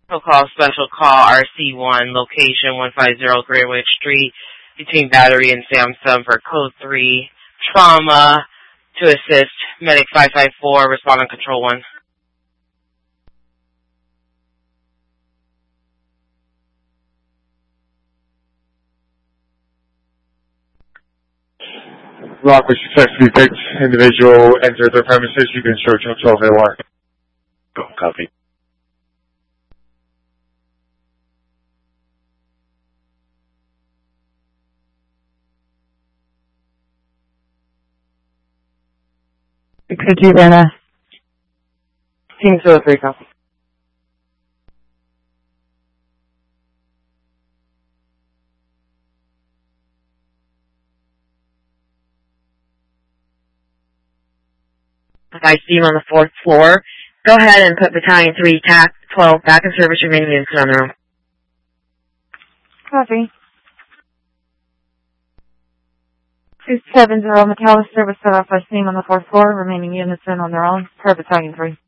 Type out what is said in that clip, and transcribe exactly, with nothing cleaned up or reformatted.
So call special call R C one, location one fifty Greenwich Street, between Battery and Samsung for code three, trauma, to assist, medic five five four, respond on control one. Lock was successfully picked. Individual entered their premises. You can search on twelve A R. Go, copy. Could you run a Team two oh three, copy. I see you on the fourth floor. Go ahead and put Battalion three, T A C twelve back in service, remaining units on their own. Copy. two seven zero McAllister was set off by steam on the fourth floor, remaining units in on their own, per Battalion three.